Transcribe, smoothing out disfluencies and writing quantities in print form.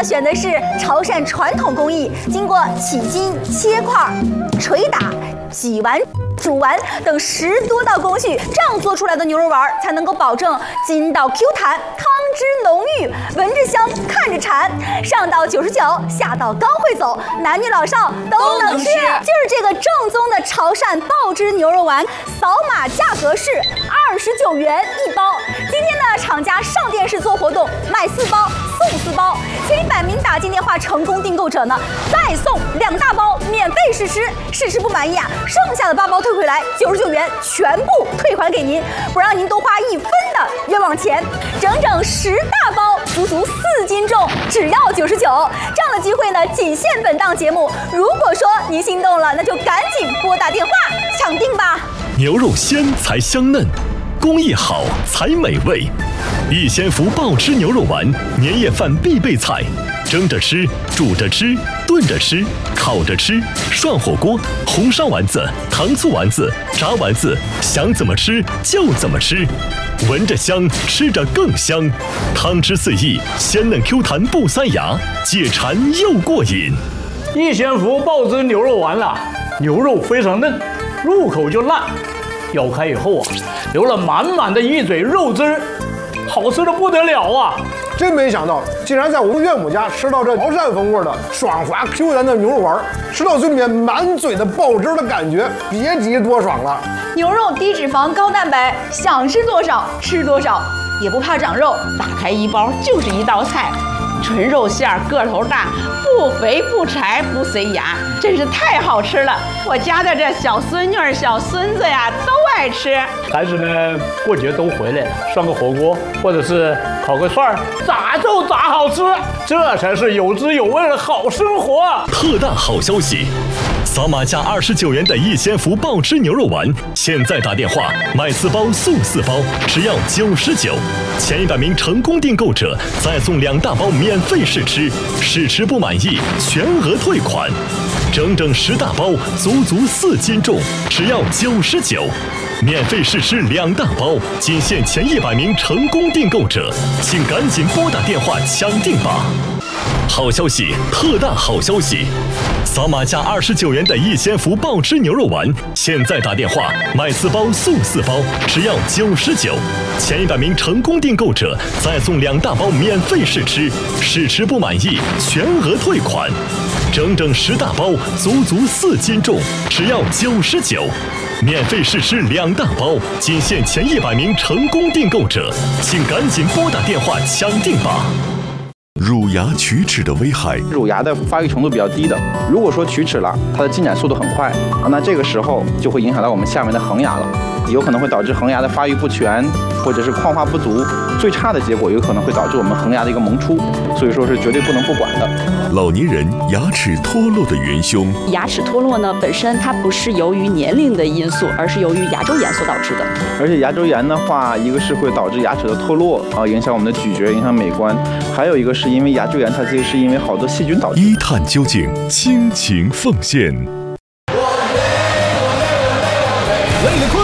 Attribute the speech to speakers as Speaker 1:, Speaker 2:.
Speaker 1: 呢选的是潮汕传统工艺，经过起筋、切块、捶打、挤完、煮完等10多道工序，这样做出来的牛肉丸才能够保证筋道 Q 弹，汤汁浓郁，闻着香，看着馋。上到99，下到刚会走，男女老少都能吃。就是这个正宗的潮汕爆汁牛肉丸，扫码价格是29元1包。今天呢，厂家上电视做活动，买4包送4包，前100名打进电话成功订购者呢，再送2大包免费试吃，试吃不满意啊，剩下的8包退回来，99元全部退还给您，不让您多花1分的冤枉钱。整整10大包，足足4斤重，只要99。这样的机会呢，仅限本档节目。如果说您心动了，那就赶紧拨打电话抢订吧。
Speaker 2: 牛肉鲜才香嫩，工艺好才美味。逸仙福爆汁牛肉丸，年夜饭必备菜，蒸着吃，煮着吃，炖着吃，烤着吃，涮火锅，红烧丸子，糖醋丸子，炸丸子，想怎么吃就怎么吃，闻着香，吃着更香，汤汁四溢，鲜嫩 Q 弹不塞牙，解馋又过瘾。
Speaker 3: 逸仙福爆汁牛肉丸了，牛肉非常嫩，入口就烂，咬开以后啊，流了满满的一嘴肉汁儿，好吃的不得了啊！
Speaker 4: 真没想到，竟然在我们岳母家吃到这潮汕风味的爽滑 Q 弹的牛肉丸，吃到嘴里面满嘴的爆汁的感觉，别提多爽了。
Speaker 5: 牛肉低脂肪高蛋白，想吃多少吃多少，也不怕长肉，打开1包就是一道菜。纯肉馅儿，个头大，不肥不柴不塞牙，真是太好吃了。我家的这小孙女儿、小孙子呀都爱吃。
Speaker 3: 孩子们过节都回来了，涮个火锅或者是烤个串儿，咋就咋好吃，这才是有滋有味的好生活。
Speaker 2: 特大好消息！扫码价29元的逸仙福爆汁牛肉丸，现在打电话买4包送4包，只要99。前100名成功订购者再送2大包免费试吃，试吃不满意全额退款。整整10大包，足足4斤重，只要99。免费试吃2大包，仅限前100名成功订购者，请赶紧拨打电话抢订吧！好消息，特大好消息！扫码价29元的逸仙福爆汁牛肉丸，现在打电话买4包送4包，只要99。前100名成功订购者再送2大包免费试吃，试吃不满意全额退款。整整10大包，足足4斤重，只要99。免费试吃2大包，仅限前100名成功订购者，请赶紧拨打电话抢订吧！
Speaker 6: 乳牙龋齿的危害，
Speaker 7: 乳牙的发育程度比较低的，如果说龋齿了，它的进展速度很快，那这个时候就会影响到我们下面的恒牙了，有可能会导致恒牙的发育不全，或者是矿化不足，最差的结果有可能会导致我们恒牙的一个萌出，所以说是绝对不能不管的。
Speaker 6: 老年人牙齿脱落的元凶，
Speaker 8: 牙齿脱落呢，本身它不是由于年龄的因素，而是由于牙周炎所导致的。
Speaker 7: 而且牙周炎的话，一个是会导致牙齿的脱落啊，影响我们的咀嚼，影响美观；还有一个是因为牙周炎，它其实是因为好多细菌导致。
Speaker 6: 一探究竟，倾情奉献。
Speaker 9: 为了